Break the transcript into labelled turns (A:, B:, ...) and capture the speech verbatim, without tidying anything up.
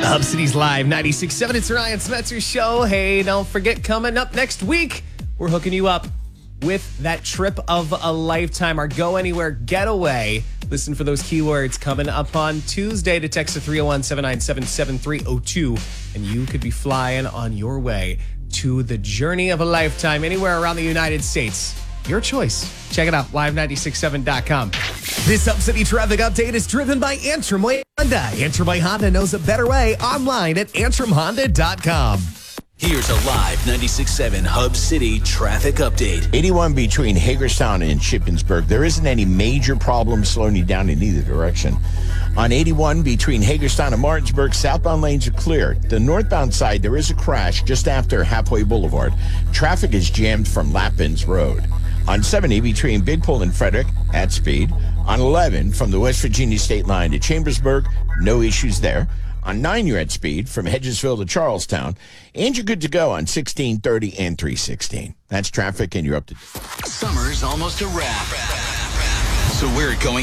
A: Hub City's Live ninety-six point seven. It's Ryan Smetzer Show. Hey, don't forget, coming up next week, we're hooking you up with that trip of a lifetime, our Go Anywhere getaway. Listen for those keywords coming up on Tuesday to text to three oh one, seven nine seven, seven three oh two, and you could be flying on your way to the journey of a lifetime anywhere around the United States. Your choice. Check it out, live nine six seven dot com. This Hub City traffic update is driven by Antrim Honda. Antrim Honda knows a better way. Online at antrim honda dot com.
B: Here's a live ninety-six point seven Hub City traffic update.
C: eighty-one between Hagerstown and Shippensburg. There isn't any major problems slowing you down in either direction. On eighty-one between Hagerstown and Martinsburg, southbound lanes are clear. The northbound side, there is a crash just after Halfway Boulevard. Traffic is jammed from Lappins Road. On seventy between Big Pole and Frederick, at speed. On eleven from the West Virginia state line to Chambersburg, no issues there. On nine, you're at speed from Hedgesville to Charlestown. And you're good to go on sixteen thirty and three sixteen. That's traffic, and you're up to...
B: Summer's almost a wrap. So we're going